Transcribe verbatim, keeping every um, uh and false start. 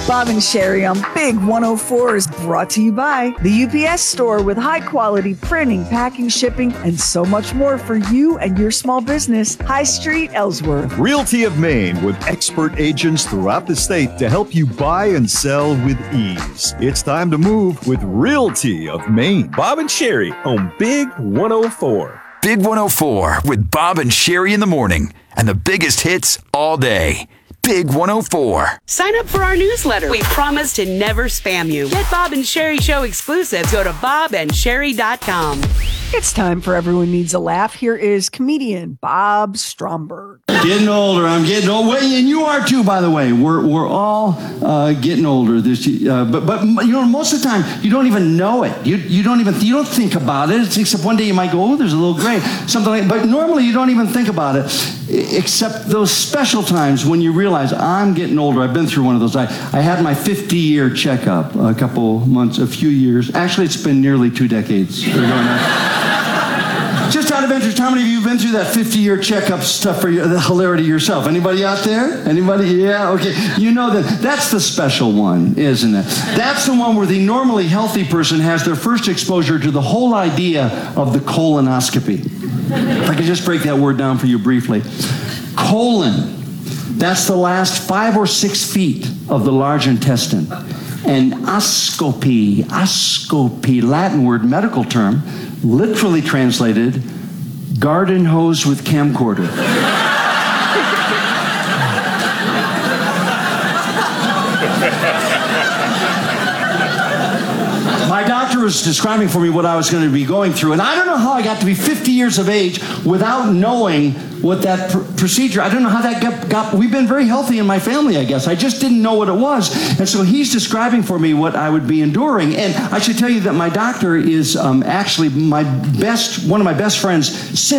Bob and Sherry on Big one oh four is brought to you by the U P S Store with high-quality printing, packing, shipping, and so much more for you and your small business. High Street, Ellsworth. Realty of Maine with expert agents throughout the state to help you buy and sell with ease. It's time to move with Realty of Maine. Bob and Sherry on Big one oh four. Big one oh four with Bob and Sherry in the morning. And the biggest hits all day. Big one oh four. Sign up for our newsletter. We promise to never spam you. Get Bob and Sherry Show exclusives. Go to bob and sherry dot com. It's time for Everyone Needs a Laugh. Here is comedian Bob Stromberg. Getting older. I'm getting old. Well, and you are too, by the way. We're we're all uh, getting older. This, uh, but but you know, most of the time you don't even know it. You you don't even you don't think about it. Except one day you might go, oh, there's a little gray, something like. But normally you don't even think about it, except those special times when you realize I'm getting older. I've been through one of those. I I had my fifty-year checkup a couple months, a few years. Actually, it's been nearly two decades. Just out of interest, how many of you have been through that fifty-year checkup stuff for your, the hilarity yourself? Anybody out there? Anybody? Yeah, okay. You know that that's the special one, isn't it? That's the one where the normally healthy person has their first exposure to the whole idea of the colonoscopy. If I could just break that word down for you briefly. Colon, that's the last five or six feet of the large intestine. And oscopy, oscopy, Latin word, medical term, literally translated, garden hose with camcorder. My doctor was describing for me what I was going to be going through, and I don't know how I got to be fifty years of age without knowing what that pr- procedure, I don't know how that got, got, we've been very healthy in my family, I guess. I just didn't know what it was. And so he's describing for me what I would be enduring. And I should tell you that my doctor is um, actually my best, one of my best friends since